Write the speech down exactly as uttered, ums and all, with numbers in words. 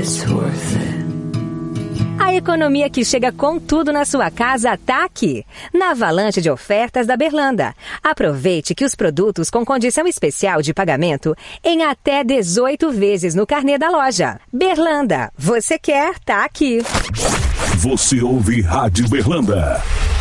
It's worth it. A economia que chega com tudo na sua casa tá aqui, na avalanche de ofertas da Berlanda. Aproveite que os produtos com condição especial de pagamento em até dezoito vezes no carnê da loja. Berlanda, você quer, tá aqui. Você ouve Rádio Berlanda.